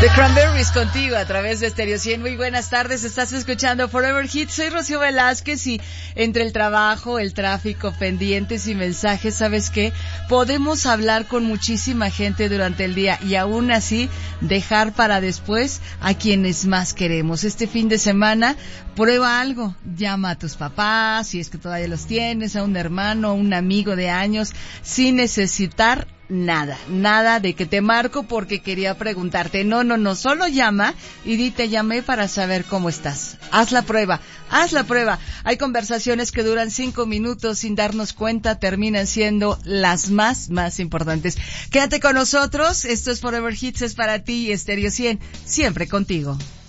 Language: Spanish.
The Cranberries contigo a través de Stereo 100. Muy buenas tardes, estás escuchando Forever Hits. Soy Rocío Velázquez y entre el trabajo, el tráfico, pendientes y mensajes, ¿sabes qué? Podemos hablar con muchísima gente durante el día y aún así dejar para después a quienes más queremos. Este fin de semana, prueba algo. Llama a tus papás, si es que todavía los tienes, a un hermano, a un amigo de años, sin necesitar nada de que te marco porque quería preguntarte. No, solo llama y di te llamé para saber cómo estás. Haz la prueba. Hay conversaciones que duran 5 minutos sin darnos cuenta, terminan siendo las más importantes. Quédate con nosotros, esto es Forever Hits, es para ti y Stereo 100, siempre contigo.